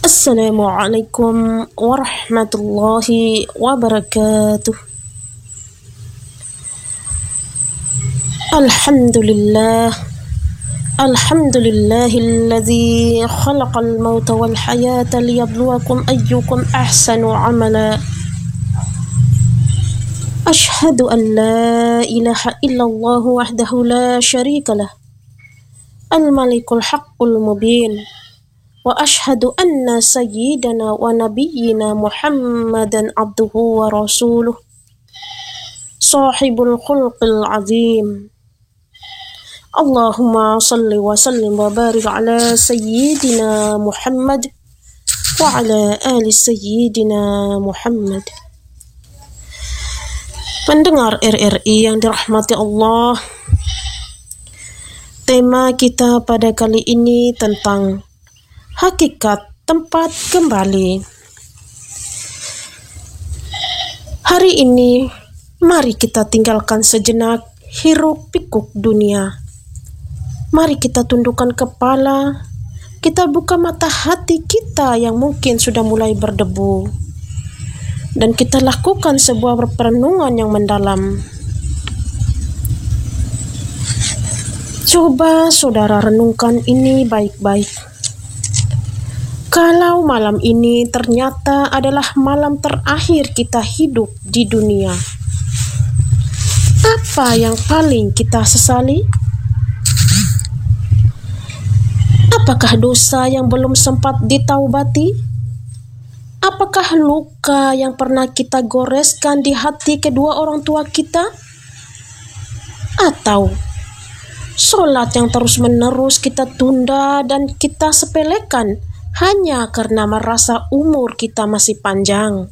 Assalamualaikum warahmatullahi wabarakatuh. Alhamdulillah. Alhamdulillahilladzi khalaqal mauta wal hayata liyabluwakum ayyukum ahsanu amala. Ashhadu an la ilaha illallah wahdahu la syarikalah. Al-malikul haqqul mubin. Wa ashhadu anna sayyidana wa nabiyyina Muhammadan abduhu wa rasuluh. Sahibul khulqil azim. Allahumma salli wa sallim wa barik ala sayyidina Muhammad wa ala ali sayyidina Muhammad. Pendengar RRI yang dirahmati Allah, tema kita pada kali ini tentang hakikat tempat kembali. Hari ini, mari kita tinggalkan sejenak hiruk pikuk dunia. Mari kita tundukkan kepala, kita buka mata hati kita yang mungkin sudah mulai berdebu, dan kita lakukan sebuah perenungan yang mendalam. Coba saudara renungkan ini baik-baik. Kalau malam ini ternyata adalah malam terakhir kita hidup di dunia, apa yang paling kita sesali? Apakah dosa yang belum sempat ditaubati? Apakah luka yang pernah kita goreskan di hati kedua orang tua kita? Atau sholat yang terus-menerus kita tunda dan kita sepelekan hanya karena merasa umur kita masih panjang?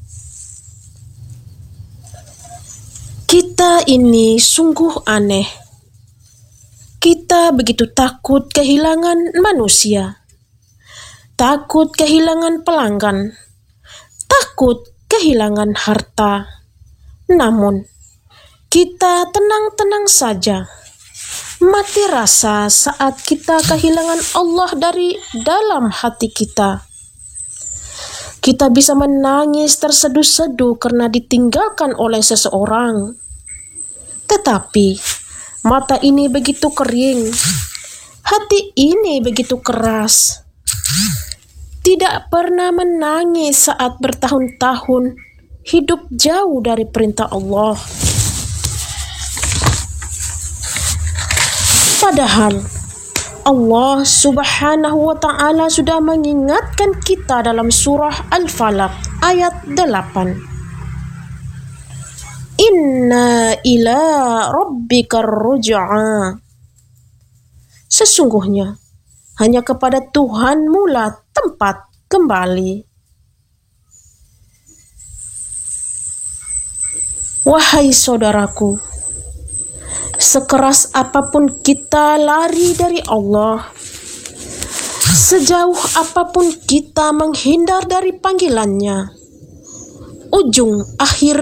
Kita ini sungguh aneh. Kita begitu takut kehilangan manusia, takut kehilangan pelanggan, takut kehilangan harta. Namun, kita tenang-tenang saja, mati rasa saat kita kehilangan Allah dari dalam hati kita. Kita bisa menangis terseduh-seduh karena ditinggalkan oleh seseorang. Tetapi mata ini begitu kering, hati ini begitu keras. Tidak pernah menangis saat bertahun-tahun hidup jauh dari perintah Allah. Padahal Allah Subhanahu wa ta'ala sudah mengingatkan kita dalam surah Al-Falaq ayat 8. Inna ila rabbikar ruj'a. Sesungguhnya hanya kepada Tuhanmu lah tempat kembali. Wahai saudaraku, sekeras apapun kita lari dari Allah, sejauh apapun kita menghindar dari panggilannya, ujung akhir